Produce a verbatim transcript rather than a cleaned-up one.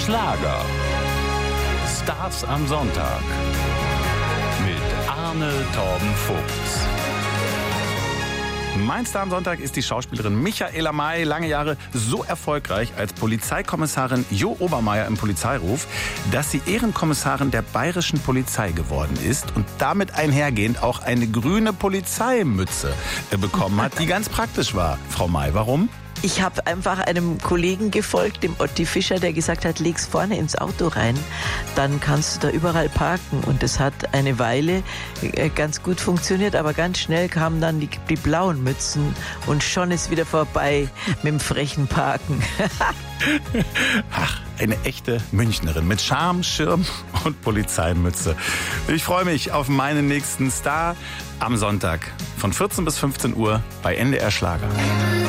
Schlager. Stars am Sonntag. Mit Arne Torben Fuchs. Mein Star am Sonntag ist die Schauspielerin Michaela May, lange Jahre so erfolgreich als Polizeikommissarin Jo Obermeier im Polizeiruf, dass sie Ehrenkommissarin der Bayerischen Polizei geworden ist und damit einhergehend auch eine grüne Polizeimütze bekommen hat, die ganz praktisch war. Frau May, warum? Ich habe einfach einem Kollegen gefolgt, dem Otti Fischer, der gesagt hat, leg's vorne ins Auto rein, dann kannst du da überall parken. Und das hat eine Weile ganz gut funktioniert, aber ganz schnell kamen dann die, die blauen Mützen und schon ist wieder vorbei mit dem frechen Parken. Ach, eine echte Münchnerin mit Charme, Schirm und Polizeimütze. Ich freue mich auf meinen nächsten Star am Sonntag von vierzehn bis fünfzehn Uhr bei N D R Schlager.